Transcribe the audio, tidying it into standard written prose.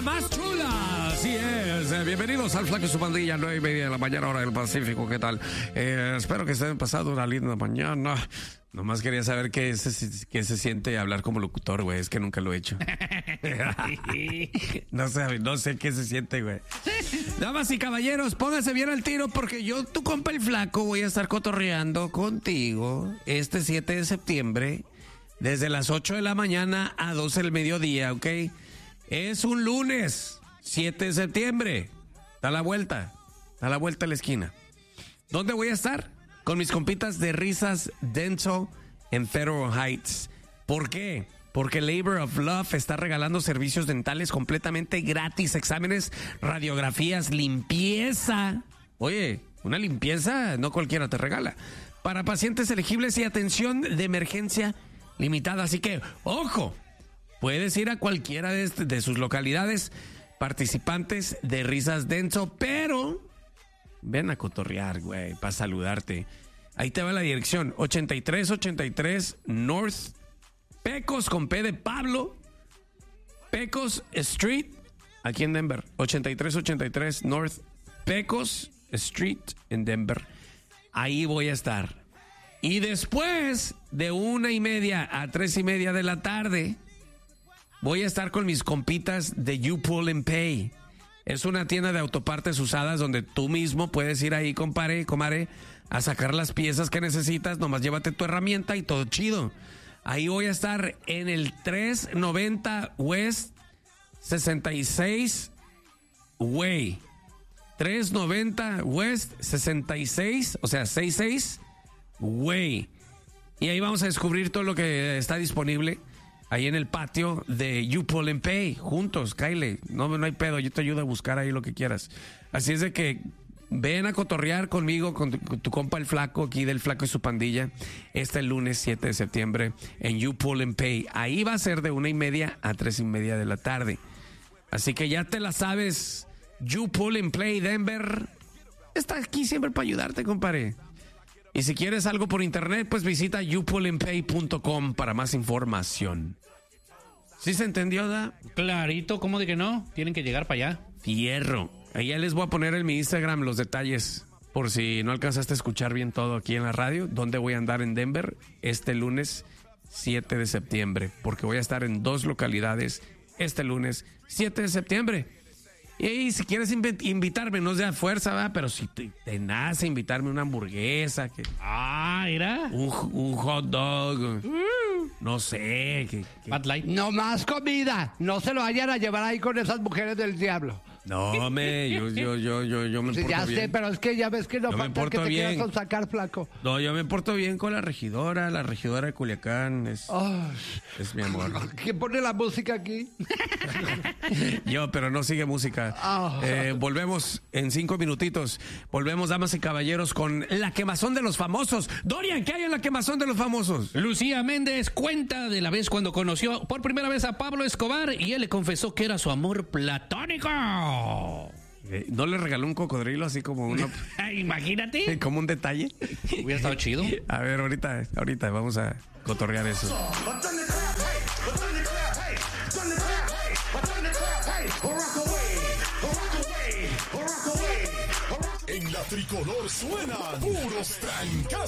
más chula. Así es. Bienvenidos al Flaco y su pandilla, 9:30 de la mañana, hora del Pacífico. ¿Qué tal? Espero que estén pasando una linda mañana. Nomás quería saber qué se siente hablar como locutor, güey. Es que nunca lo he hecho. No sé qué se siente, güey. Damas y caballeros, pónganse bien al tiro porque yo, tu compa el Flaco, voy a estar cotorreando contigo este 7 de septiembre desde las 8 de la mañana a 12 del mediodía, ¿ok? Es un lunes, 7 de septiembre. Da la vuelta a la esquina. ¿Dónde voy a estar? Con mis compitas de Risas Dental en Federal Heights. ¿Por qué? Porque Labor of Love está regalando servicios dentales completamente gratis, exámenes, radiografías, limpieza. Oye, una limpieza no cualquiera te regala. Para pacientes elegibles y atención de emergencia limitada. Así que, ¡ojo! Puedes ir a cualquiera de sus localidades participantes de Risas Dental, pero ven a cotorrear, güey, para saludarte. Ahí te va la dirección, 8383 North Pecos con P de Pablo, Pecos Street, aquí en Denver. 8383 North Pecos Street en Denver. Ahí voy a estar. Y después de 1:30 a 3:30 de la tarde, voy a estar con mis compitas de You Pull and Pay. Es una tienda de autopartes usadas donde tú mismo puedes ir ahí, compadre, a sacar las piezas que necesitas. Nomás llévate tu herramienta y todo chido. Ahí voy a estar en el 390 West 66 Way. 390 West 66, o sea, 66 Way. Y ahí vamos a descubrir todo lo que está disponible ahí en el patio de You Pull and Pay. Juntos, Kyle. No hay pedo, yo te ayudo a buscar ahí lo que quieras. Así es de que ven a cotorrear conmigo, con tu compa el Flaco, aquí del Flaco y su pandilla, este lunes 7 de septiembre en You Pull and Pay. Ahí va a ser de 1:30 a 3:30 de la tarde. Así que ya te la sabes. You Pull and Pay Denver está aquí siempre para ayudarte, compadre. Y si quieres algo por internet, pues visita youpullandpay.com para más información. ¿Sí se entendió, da? Clarito, ¿cómo de que no? Tienen que llegar para allá. Fierro. Ahí ya les voy a poner en mi Instagram los detalles, por si no alcanzaste a escuchar bien todo aquí en la radio, dónde voy a andar en Denver este lunes 7 de septiembre, porque voy a estar en 2 localidades este lunes 7 de septiembre. Y si quieres invitarme, no sea fuerza, ¿verdad? Pero si te nace invitarme una hamburguesa, ¿era? Un hot dog, no sé. Bud Light. No más comida. No se lo vayan a llevar ahí con esas mujeres del diablo. No, yo me porto Sí, ya bien. sé, pero es que ya ves que no Yo me falta porto que te bien. quieras sacar, Flaco. No, yo me porto bien con la regidora de Culiacán, es mi amor. ¿Quién pone la música aquí? Yo, pero no sigue música. Volvemos en 5 minutitos. Volvemos, damas y caballeros, con la quemazón de los famosos. Dorian, ¿qué hay en la quemazón de los famosos? Lucía Méndez cuenta de la vez cuando conoció por primera vez a Pablo Escobar y él le confesó que era su amor platónico. ¿No le regaló un cocodrilo así como uno? Imagínate. Como un detalle. Hubiera estado chido. A ver, ahorita vamos a cotorrear eso. En la tricolor suenan puros trancas.